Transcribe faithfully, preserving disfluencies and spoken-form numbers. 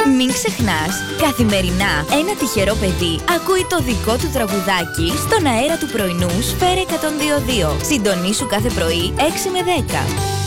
Μην ξεχνάς, καθημερινά ένα τυχερό παιδί ακούει το δικό του τραγουδάκι στον αέρα του πρωινού Σφαίρα εκατόν δύο κόμμα δύο. Συντονίσου κάθε πρωί έξι με δέκα.